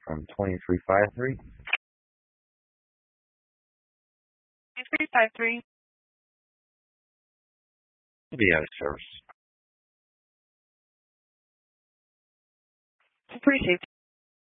from 2353. 2353. We'll be out of service. Appreciate